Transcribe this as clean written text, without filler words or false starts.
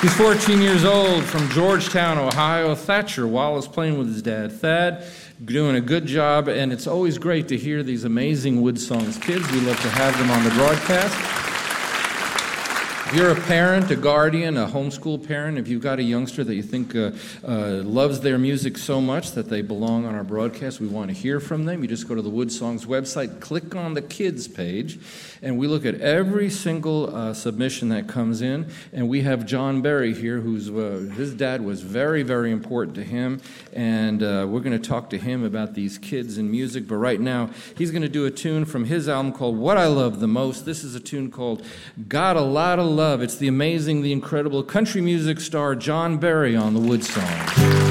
He's 14 years old, from Georgetown, Ohio. Thatcher Wallace, playing with his dad. Thad, doing a good job, and it's always great to hear these amazing Woodsongs kids. We love to have them on the broadcast. If you're a parent, a guardian, a homeschool parent, if you've got a youngster that you think loves their music so much that they belong on our broadcast, we want to hear from them. You just go to the Woodsongs website, click on the kids page, and we look at every single submission that comes in. And we have John Berry here, who's his dad was very, very important to him, and we're going to talk to him about these kids and music. But right now, he's going to do a tune from his album called What I Love the Most. This is a tune called Got a Lot of Love. It's the amazing, the incredible country music star John Berry on the Woodsongs.